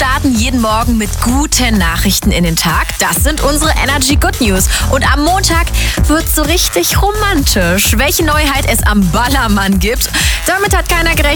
starten jeden Morgen mit guten Nachrichten in den Tag. Das sind unsere Energy Good News. Und am Montag wird's so richtig romantisch. Welche Neuheit es am Ballermann gibt, damit hat keiner gerechnet.